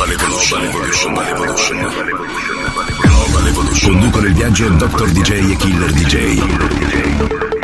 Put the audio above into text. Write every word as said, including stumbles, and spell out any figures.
Global Evolution. Global Evolution. Global Evolution. Conducono il viaggio Doctor D J e Killer D J.